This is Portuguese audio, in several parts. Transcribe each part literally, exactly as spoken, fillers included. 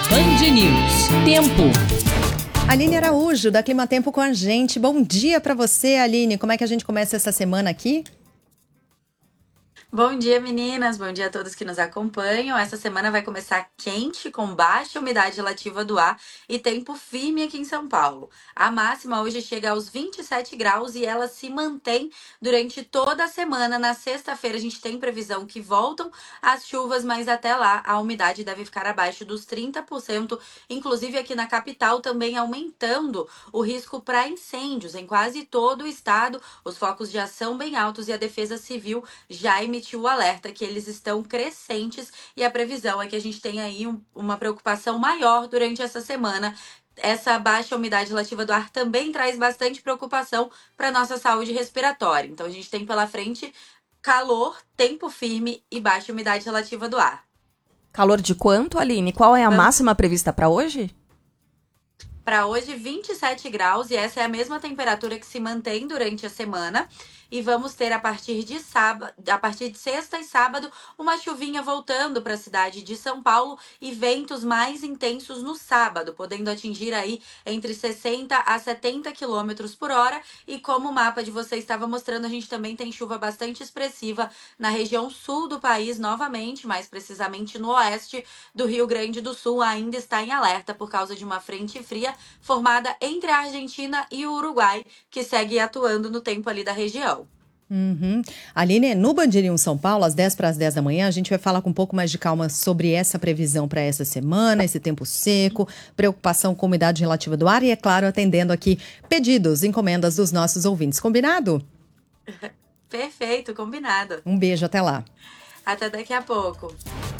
Band News. Tempo. Aline Araújo, da Clima Tempo com a gente. Bom dia para você, Aline. Como é que a gente começa essa semana aqui? Bom dia, meninas. Bom dia a todos que nos acompanham. Essa semana vai começar quente, com baixa umidade relativa do ar e tempo firme aqui em São Paulo. A máxima hoje chega aos vinte e sete graus e ela se mantém durante toda a semana. Na sexta-feira a gente tem previsão que voltam as chuvas, mas até lá a umidade deve ficar abaixo dos trinta por cento, inclusive aqui na capital também aumentando o risco para incêndios em quase todo o estado. Os focos de ação bem altos e a Defesa Civil já emitiu o alerta que eles estão crescentes e a previsão é que a gente tenha aí um, uma preocupação maior durante essa semana. Essa baixa umidade relativa do ar também traz bastante preocupação para a nossa saúde respiratória. Então a gente tem pela frente calor, tempo firme e baixa umidade relativa do ar. Calor de quanto, Aline? Qual é a máxima prevista para hoje? Para hoje, vinte e sete graus, e essa é a mesma temperatura que se mantém durante a semana. E vamos ter a partir de sábado, a partir de sexta e sábado, uma chuvinha voltando para a cidade de São Paulo e ventos mais intensos no sábado, podendo atingir aí entre sessenta a setenta quilômetros por hora. E como o mapa de você estava mostrando, a gente também tem chuva bastante expressiva na região sul do país novamente, mais precisamente no oeste do Rio Grande do Sul, ainda está em alerta por causa de uma frente fria formada entre a Argentina e o Uruguai, que segue atuando no tempo ali da região. Uhum. Aline, no Band News São Paulo, às dez para as dez da manhã, a gente vai falar com um pouco mais de calma sobre essa previsão para essa semana, esse tempo seco, preocupação com umidade relativa do ar e, é claro, atendendo aqui pedidos, encomendas dos nossos ouvintes. Combinado? Perfeito, combinado. Um beijo, até lá. Até daqui a pouco.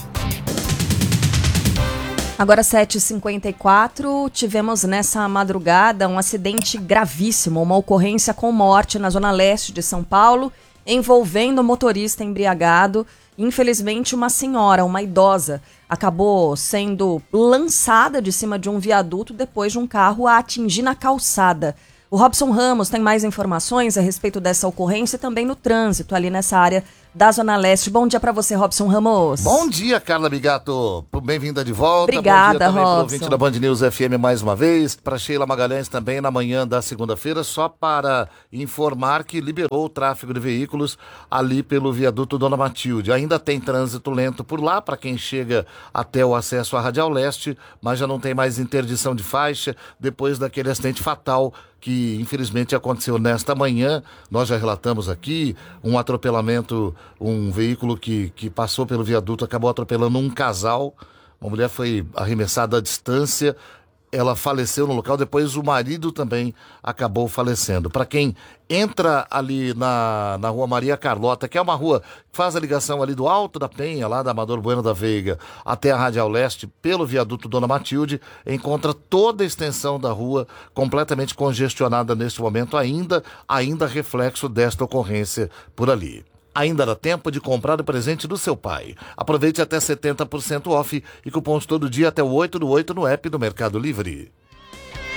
Agora sete e cinquenta e quatro, tivemos nessa madrugada um acidente gravíssimo, uma ocorrência com morte na zona leste de São Paulo, envolvendo um motorista embriagado. Infelizmente, uma senhora, uma idosa, acabou sendo lançada de cima de um viaduto depois de um carro a atingir na calçada. O Robson Ramos tem mais informações a respeito dessa ocorrência e também no trânsito ali nessa área da Zona Leste. Bom dia para você, Robson Ramos. Bom dia, Carla Bigato. Bem-vinda de volta. Obrigada, Bom dia também Robson. pro ouvinte da Band News F M mais uma vez. Para Sheila Magalhães também na manhã da segunda-feira, só para informar que liberou o tráfego de veículos ali pelo viaduto Dona Matilde. Ainda tem trânsito lento por lá para quem chega até o acesso à Radial Leste, mas já não tem mais interdição de faixa depois daquele acidente fatal que infelizmente aconteceu nesta manhã. Nós já relatamos aqui um atropelamento, um veículo que, que passou pelo viaduto, acabou atropelando um casal. Uma mulher foi arremessada à distância, ela faleceu no local, depois o marido também acabou falecendo. Para quem entra ali na, na rua Maria Carlota, que é uma rua que faz a ligação ali do Alto da Penha, lá da Amador Bueno da Veiga, até a Radial Leste, pelo viaduto Dona Matilde, encontra toda a extensão da rua completamente congestionada neste momento, ainda, ainda reflexo desta ocorrência por ali. Ainda dá tempo de comprar o presente do seu pai. Aproveite até setenta por cento off e cupons todo dia até o oito do oito no app do Mercado Livre.